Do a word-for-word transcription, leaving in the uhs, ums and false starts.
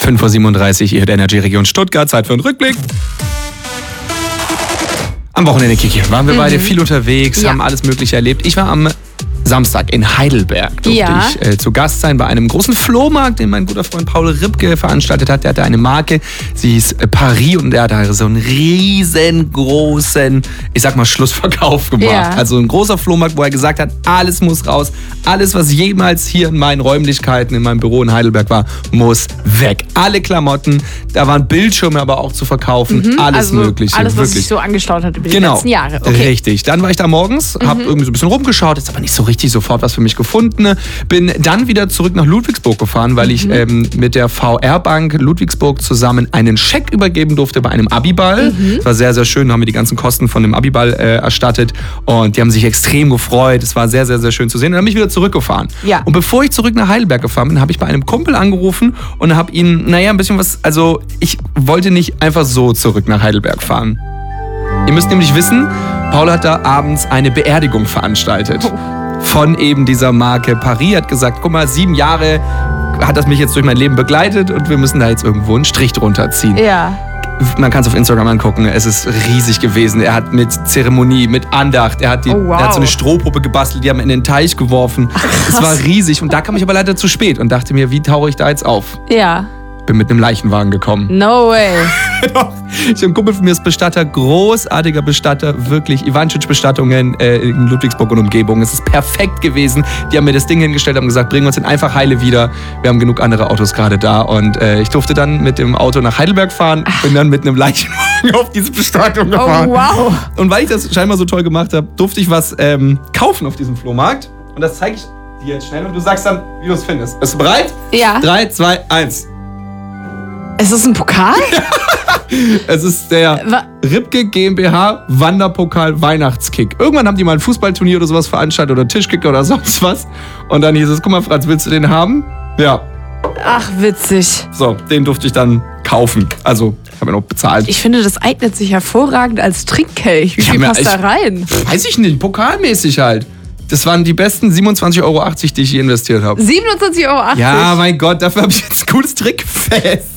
fünf Uhr siebenunddreißig, ihr hört Energy Region Stuttgart, Zeit für einen Rückblick. Am Wochenende, Kiki, waren wir mhm. beide viel unterwegs, ja. haben alles Mögliche erlebt. Ich war am Samstag in Heidelberg. Durfte ja. ich äh, zu Gast sein bei einem großen Flohmarkt, den mein guter Freund Paul Ripke veranstaltet hat. Der hatte eine Marke, sie hieß äh, Paris und der hat da so einen riesengroßen, ich sag mal, Schlussverkauf gemacht. Ja. Also ein großer Flohmarkt, wo er gesagt hat, alles muss raus. Alles, was jemals hier in meinen Räumlichkeiten, in meinem Büro in Heidelberg war, muss weg. Alle Klamotten, da waren Bildschirme aber auch zu verkaufen, mhm, alles also Mögliche. Alles, was wirklich. sich so angestaut hat über die genau. letzten Jahre. Okay. Richtig. Dann war ich da morgens, hab mhm. irgendwie so ein bisschen rumgeschaut, jetzt aber nicht so richtig sofort was für mich gefunden. Bin dann wieder zurück nach Ludwigsburg gefahren, weil mhm. ich ähm, mit der V R-Bank Ludwigsburg zusammen einen Scheck übergeben durfte bei einem Abiball. Mhm. Das war sehr, sehr schön, da haben wir die ganzen Kosten von dem Abiball äh, erstattet und die haben sich extrem gefreut. Es war sehr, sehr, sehr schön zu sehen. Und dann bin ich wieder zurückgefahren. Ja. Und bevor ich zurück nach Heidelberg gefahren bin, habe ich bei einem Kumpel angerufen und habe ihn, naja, ein bisschen was, also ich wollte nicht einfach so zurück nach Heidelberg fahren. Ihr müsst nämlich wissen, Paul hat da abends eine Beerdigung veranstaltet. Oh. Von eben dieser Marke Paris, hat gesagt, guck mal, sieben Jahre hat das mich jetzt durch mein Leben begleitet und wir müssen da jetzt irgendwo einen Strich drunter ziehen. Ja. Man kann es auf Instagram angucken, es ist riesig gewesen. Er hat mit Zeremonie, mit Andacht, er hat, die, oh, wow. er hat so eine Strohpuppe gebastelt, die haben in den Teich geworfen. Es war riesig und da kam ich aber leider zu spät und dachte mir, wie tauche ich da jetzt auf? Ja. Bin mit einem Leichenwagen gekommen. No way. Doch. Ich habe einen Kumpel von mir, ist Bestatter, großartiger Bestatter, wirklich. Ivančić-Bestattungen äh, in Ludwigsburg und Umgebung. Es ist perfekt gewesen. Die haben mir das Ding hingestellt, haben gesagt, bringen uns den einfach heile wieder. Wir haben genug andere Autos gerade da. Und äh, ich durfte dann mit dem Auto nach Heidelberg fahren, Ach. bin dann mit einem Leichenwagen auf diese Bestattung gefahren. Oh, wow. Und weil ich das scheinbar so toll gemacht habe, durfte ich was ähm, kaufen auf diesem Flohmarkt. Und das zeige ich dir jetzt schnell und du sagst dann, wie du es findest. Bist du bereit? Ja. Drei, zwei, eins. Ist das ein Pokal? Es ist der Wa- Ripke GmbH Wanderpokal Weihnachtskick. Irgendwann haben die mal ein Fußballturnier oder sowas veranstaltet oder Tischkicker oder sonst was. Und dann hieß es, guck mal Franz, willst du den haben? Ja. Ach, witzig. So, den durfte ich dann kaufen. Also, ich habe ihn auch bezahlt. Ich finde, das eignet sich hervorragend als Trinkkelch. Wie viel Ja, passt ich- da rein? Weiß ich nicht, pokalmäßig halt. Das waren die besten siebenundzwanzig Euro achtzig, die ich je investiert habe. siebenundzwanzig Euro achtzig? Ja, mein Gott, dafür habe ich jetzt ein cooles Trickfest.